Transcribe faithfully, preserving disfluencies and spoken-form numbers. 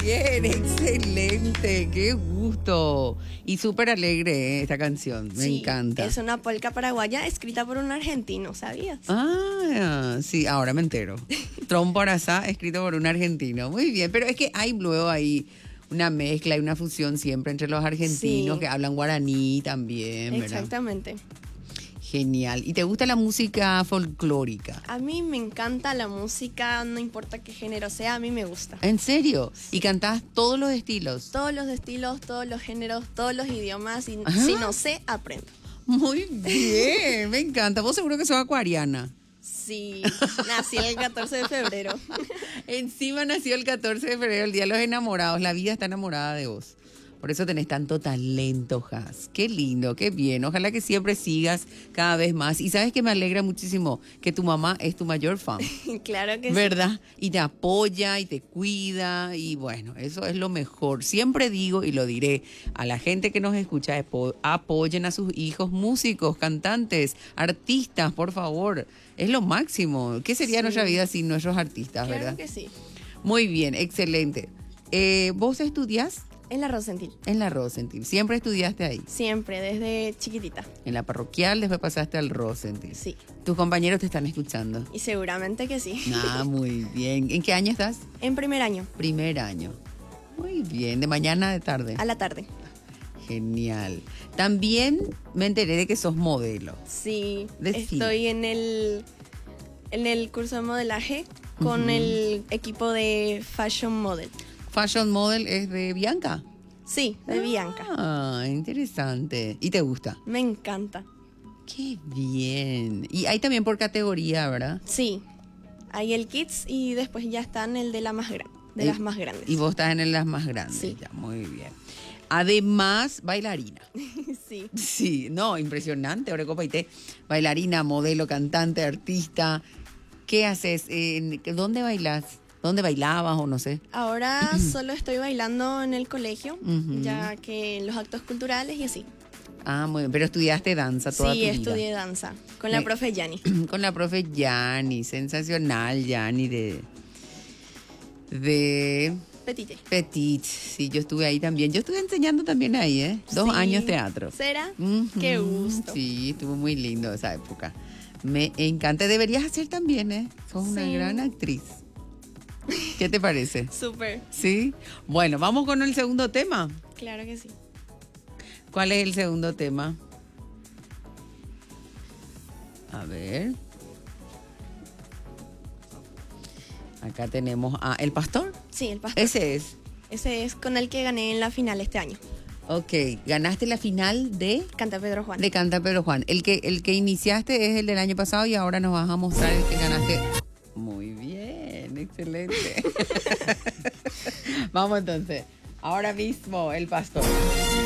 bien, excelente, qué gusto. Y súper alegre, ¿eh? Esta canción, me Sí, encanta. Es una polca paraguaya escrita por un argentino, ¿sabías? Ah, sí, ahora me entero. Trompo Arazá, escrito por un argentino. Muy bien, pero es que hay luego ahí una mezcla y una fusión siempre entre los argentinos Sí. que hablan guaraní también, ¿verdad? Exactamente. Genial. ¿Y te gusta la música folclórica? A mí me encanta la música, no importa qué género sea, a mí me gusta. ¿En serio? ¿Y cantás todos los estilos? Todos los estilos, todos los géneros, todos los idiomas, y Ajá. si no sé, aprendo. Muy bien, me encanta. ¿Vos seguro que sos acuariana? Sí, nací el catorce de febrero. Encima nació el catorce de febrero, el Día de los Enamorados. La vida está enamorada de vos. Por eso tenés tanto talento, Has. Qué lindo, qué bien. Ojalá que siempre sigas cada vez más. Y sabes que me alegra muchísimo que tu mamá es tu mayor fan. Claro que sí. ¿Verdad? Y te apoya y te cuida. Y bueno, eso es lo mejor. Siempre digo y lo diré a la gente que nos escucha, apo- apoyen a sus hijos músicos, cantantes, artistas, por favor. Es lo máximo. ¿Qué sería Sí. nuestra vida sin nuestros artistas, Claro verdad? que sí. Muy bien, excelente. Eh, ¿Vos estudiás? En la Rosentil. En la Rosentil. ¿Siempre estudiaste ahí? Siempre, desde chiquitita. En la parroquial, después pasaste al Rosentil. Sí. Tus compañeros te están escuchando. Y seguramente que sí. Ah, muy bien. ¿En qué año estás? En primer año, Primer año. Muy bien. ¿De mañana, de tarde? a la tarde. Genial. También me enteré de que sos modelo. Sí, Decime. estoy en el, en el curso de modelaje con Ujú. el equipo de Fashion Model. Fashion Model es de Bianca. Sí, de Bianca. Ah, interesante. ¿Y te gusta? Me encanta. Qué bien. Y hay también por categoría, ¿verdad? Sí, hay el Kids y después ya está en el de, la más gran, de Eh, las más grandes. Y vos estás en las más grandes. Sí. Ya, muy bien. Además, bailarina. Sí. Sí, no, impresionante, Orecopa y té. Bailarina, modelo, cantante, artista. ¿Qué haces? Eh, ¿Dónde bailas? ¿Dónde bailabas o no sé? Ahora solo estoy bailando en el colegio, Ujú. ya que en los actos culturales y así. Ah, muy bien. Pero estudiaste danza toda Sí, tu vida. estudié danza con la Me- profe Yani. Con la profe Yani, sensacional Yani de... De... Petite. Petit, sí, yo estuve ahí también. Yo estuve enseñando también ahí, ¿eh? Dos Sí. años teatro. ¿Será? Ujú, Qué gusto. Sí, estuvo muy lindo esa época. Me encanta. Deberías hacer también, ¿eh? Sos una Sí. gran actriz. ¿Qué te parece? Súper. ¿Sí? Bueno, vamos con el segundo tema. Claro que sí. ¿Cuál es el segundo tema? A ver. Acá tenemos a El Pastor. Sí, el pastor. Ese es. Ese es con el que gané en la final este año. Ok, ganaste la final de... Canta Pedro Juan. De Canta Pedro Juan. El que, el que iniciaste es el del año pasado y ahora nos vas a mostrar el que ganaste. Muy bien, excelente. Vamos entonces. Ahora mismo, El Pastor.